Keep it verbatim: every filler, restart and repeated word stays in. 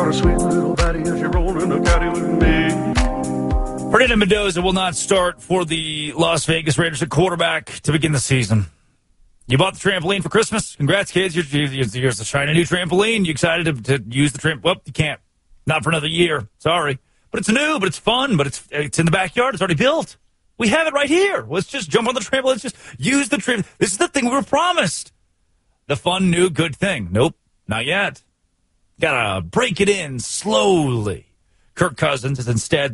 got a sweet little baddie as you're rolling a caddy with me. Fernando Mendoza will not start for the Las Vegas Raiders at quarterback to begin the season. You bought the trampoline for Christmas? Congrats, kids. Here's, here's the shiny new trampoline. You excited to, to use the tramp? Well, you can't. Not for another year. Sorry. But it's new, but it's fun, but it's it's in the backyard. It's already built. We have it right here. Let's just jump on the trampoline. Let's just use the trampoline. This is the thing we were promised. The fun, new, good thing. Nope, not yet. Gotta break it in slowly. Kirk Cousins is instead